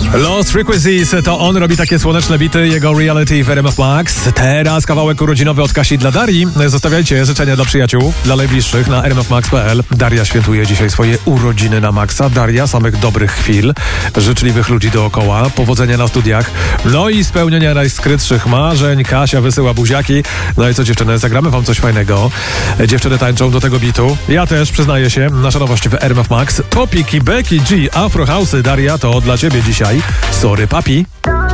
Lost Frequencies, to on robi takie słoneczne bity, jego Reality w RMF Max. Teraz kawałek urodzinowy od Kasi dla Darii. Zostawiajcie życzenia dla przyjaciół, dla najbliższych na rmfmax.pl. Daria świętuje dzisiaj swoje urodziny na maksa. Daria, samych dobrych chwil, życzliwych ludzi dookoła, powodzenia na studiach, no i spełnienia najskrytszych marzeń. Kasia wysyła buziaki. No i co, dziewczyny, zagramy wam coś fajnego. Dziewczyny tańczą do tego bitu. Ja też, przyznaję się, nasza nowość w RMF Max. Topik i Becky G, Afro House'y. Daria, to dla ciebie dzisiaj. Sorry, papi.